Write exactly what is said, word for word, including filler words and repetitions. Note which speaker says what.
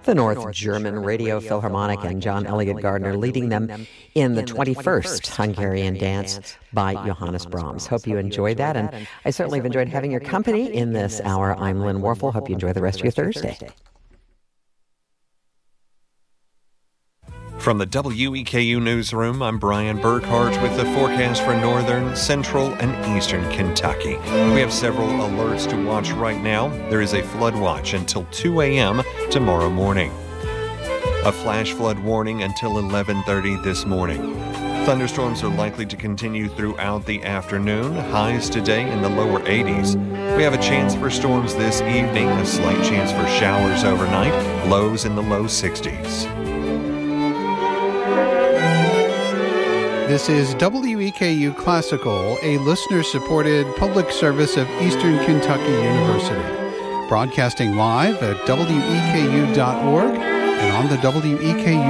Speaker 1: the North German Radio Philharmonic and John Elliott Gardner leading them in the twenty-first Hungarian Dance by Johannes Brahms. Hope you enjoyed that, and I certainly have enjoyed having your company in this hour. I'm Lynn Warfel. Hope you enjoy the rest of your Thursday.
Speaker 2: From the W E K U Newsroom, I'm Brian Burkhart with the forecast for northern, central, and eastern Kentucky. We have several alerts to watch right now. There is a flood watch until two a.m. tomorrow morning. A flash flood warning until eleven thirty this morning. Thunderstorms are likely to continue throughout the afternoon. Highs today in the lower eighties. We have a chance for storms this evening, a slight chance for showers overnight, lows in the low sixties.
Speaker 3: This is W E K U Classical, a listener-supported public service of Eastern Kentucky University, broadcasting live at W E K U dot org and on the W E K U